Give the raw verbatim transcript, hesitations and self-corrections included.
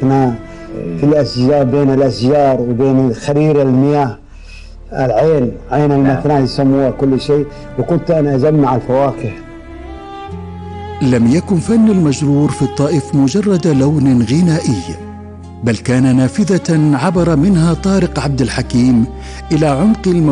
سكنة في الأشجار، بين الأشجار وبين خرير المياه، العين، عين المثنى يسموها كل شيء. وكنت أنا أجمع الفواكه. لم يكن فن المجرور في الطائف مجرد لون غنائي، بل كان نافذة عبر منها طارق عبد الحكيم إلى عمق الموسيقى